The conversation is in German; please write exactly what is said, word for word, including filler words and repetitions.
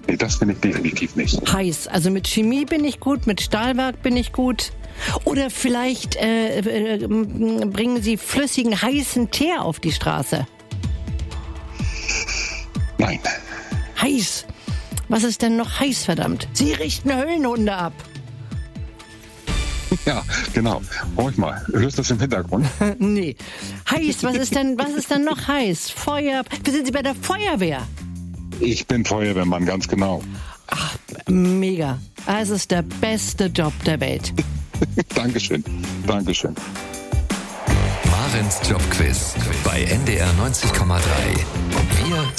Nee, das bin ich definitiv nicht. Heiß, also mit Chemie bin ich gut, mit Stahlwerk bin ich gut. Oder vielleicht äh, äh, bringen Sie flüssigen, heißen Teer auf die Straße. Nein. Heiß. Was ist denn noch heiß, verdammt? Sie richten Höllenhunde ab. Ja, genau. Ruhig mal. Hörst du das im Hintergrund? Nee. Heiß, was ist denn, was ist denn noch heiß? Feuer. Sind Sie bei der Feuerwehr? Ich bin Feuerwehrmann, ganz genau. Ach, mega. Es ist der beste Job der Welt. Dankeschön. Dankeschön. Marens Jobquiz bei N D R neunzig Komma drei. Wir